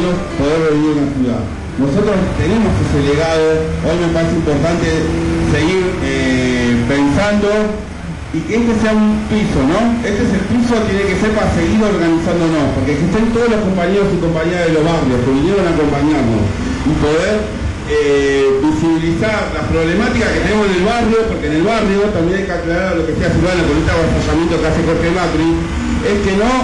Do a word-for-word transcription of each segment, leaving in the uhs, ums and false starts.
años poder vivir en la ciudad. Nosotros tenemos ese legado, hoy me parece importante seguir eh, pensando y que este sea un piso, ¿no? Este es el piso, tiene que ser para seguir organizándonos, porque que estén todos los compañeros y compañeras de los barrios que vinieron a acompañarnos y poder eh, visibilizar las problemáticas que tenemos en el barrio, porque en el barrio también hay que aclarar lo que sea Silvana con este avasallamiento que hace Jorge Macri, es que no,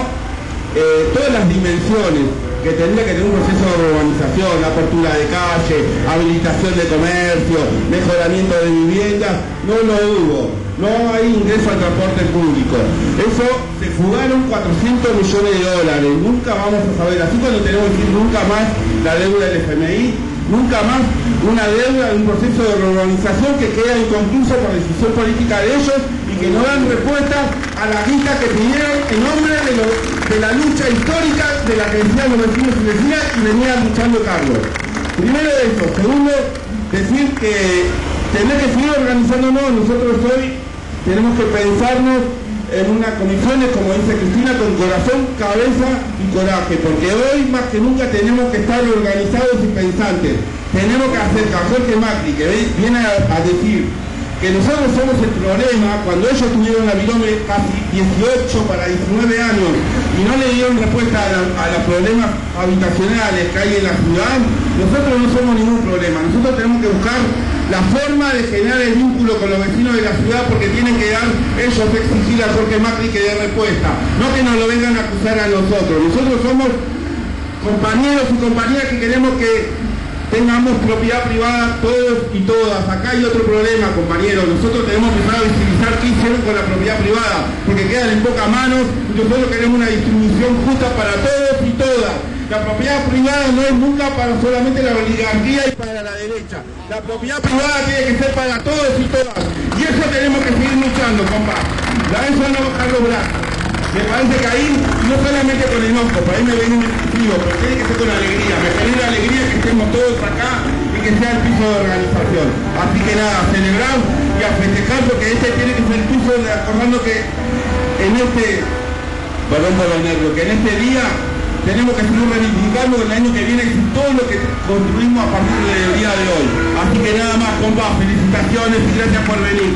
eh, todas las dimensiones que tendría que tener un proceso de urbanización, apertura de calle, habilitación de comercio, mejoramiento de viviendas, no lo hubo. No hay ingreso al transporte público. Eso se fugaron cuatrocientos millones de dólares. Nunca vamos a saber, así cuando tenemos que decir nunca más la deuda del F M I, nunca más una deuda de un proceso de urbanización que queda inconcluso por decisión política de ellos y que no dan respuesta a la guita que pidieron en nombre de, lo, de la lucha histórica de la que decían los vecinos y vecinas y venían luchando Carlos. Primero eso. Segundo, decir que tener que seguir organizándonos. Nosotros hoy tenemos que pensarnos en unas comisiones, como dice Cristina, con corazón, cabeza y coraje, porque hoy más que nunca tenemos que estar organizados y pensantes. Tenemos que hacer que Jorge Macri, que viene a, a decir que nosotros somos el problema, cuando ellos tuvieron la Virome casi dieciocho para diecinueve años y no le dieron respuesta a, la, a los problemas habitacionales que hay en la ciudad, nosotros no somos ningún problema. Nosotros tenemos que buscar la forma de generar el vínculo con los vecinos de la ciudad, porque tienen que dar ellos exigir a Jorge Macri que dé respuesta, no que nos lo vengan a acusar a nosotros. Nosotros somos compañeros y compañeras que queremos que tengamos propiedad privada todos y todas. Acá hay otro problema, compañeros. Nosotros tenemos que empezar a visibilizar qué hicieron con la propiedad privada, porque quedan en pocas manos y nosotros queremos una distribución justa para todos y todas. La propiedad privada no es nunca para solamente la oligarquía y para la derecha. La propiedad privada tiene que ser para todos y todas. Y eso tenemos que seguir luchando, compa. La eso no bajar los brazos. Me parece que ahí, no solamente con enojo, por ahí me ven un discutivo, pero tiene que ser con alegría. Me genera alegría que estemos todos acá y que sea el piso de organización. Así que nada, a celebrar y a festejar, porque este tiene que ser el piso de acordando que en este, perdón por ponerlo, que en este día tenemos que seguir reivindicando el año que viene todo lo que construimos a partir del día de hoy. Así que nada más, compa, felicitaciones y gracias por venir.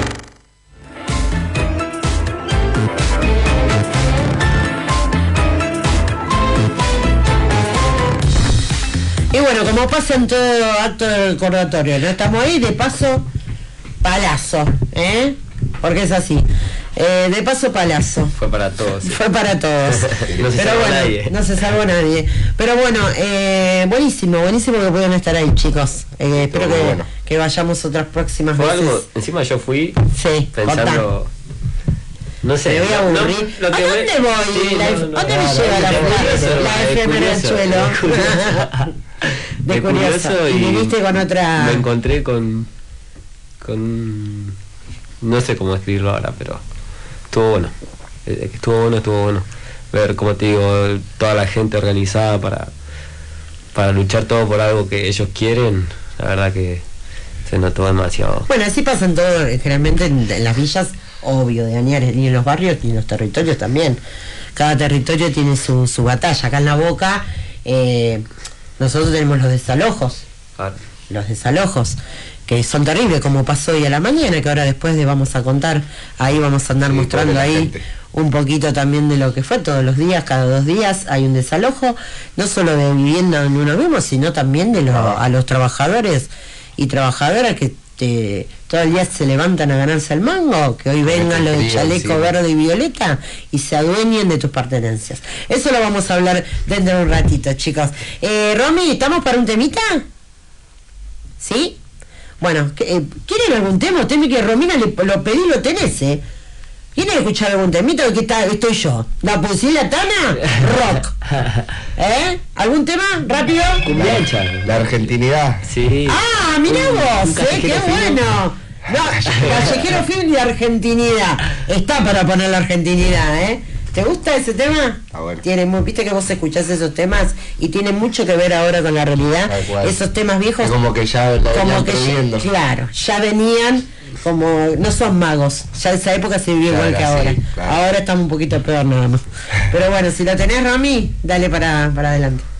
Y bueno, como pasa en todo acto del recordatorio, ¿no? Estamos ahí, de paso, palazo, ¿eh? Porque es así. Eh, de paso, palazo. Fue para todos. Sí. Fue para todos. No se Pero salvó bueno, nadie. No se salvó nadie. Pero bueno, eh, buenísimo, buenísimo que puedan estar ahí, chicos. Eh, espero que, bueno. que vayamos otras próximas Fue veces. algo, encima yo fui sí, pensando... Contá. No sé, me voy a aburrir. No, no, ¿A dónde voy? Sí, la, no, no, ¿Dónde no, me no, lleva no, la curioso, la F M Riachuelo? De, de curioso. curioso. Y viniste con otra... Me encontré con... con... no sé cómo escribirlo ahora, pero... estuvo bueno. Estuvo bueno, estuvo bueno. Ver, como te digo, toda la gente organizada para... para luchar todo por algo que ellos quieren. La verdad que se notó demasiado. Bueno, así pasa en todo, generalmente en, en las villas, obvio, de Añares, y en los barrios y en los territorios también. Cada territorio tiene su, su batalla. Acá en La Boca, eh, nosotros tenemos los desalojos. Ah. Los desalojos, que son terribles, como pasó hoy a la mañana, que ahora después de vamos a contar, ahí vamos a andar sí, mostrando ahí gente. Un poquito también de lo que fue todos los días, cada dos días hay un desalojo, no solo de vivienda donde uno mismo, sino también de los, ah. a los trabajadores y trabajadoras que te, todo el día se levantan a ganarse el mango, que hoy vengan los de chaleco sí. verde y violeta y se adueñen de tus pertenencias. Eso lo vamos a hablar dentro de un ratito, chicos. Eh, Romy, ¿estamos para un temita? ¿Sí? Bueno, eh, ¿quieren algún tema? Usted me que Romina le, lo pedí, lo tenés, ¿eh? ¿Quieren escuchar algún temita? ¿Qué está? Estoy yo. ¿La pusieron Tana? Rock. ¿Eh? ¿Algún tema? ¿Rápido? Cumbiancha, la argentinidad. Sí. Ah, mirá vos, ¿eh? ¡Qué bueno! No, Callejero Film de Argentinidad. Está para poner la argentinidad, ¿eh? ¿Te gusta ese tema? Ah, bueno. Tiene, viste que vos escuchás esos temas y tiene mucho que ver ahora con la realidad. Esos temas viejos. Es como que ya la como que ya, claro, ya venían como, no son magos. Ya esa época se vivió claro, igual que ahora. Sí, claro. Ahora estamos un poquito peor nada más. Pero bueno, si lo tenés, Rami, dale para, para adelante.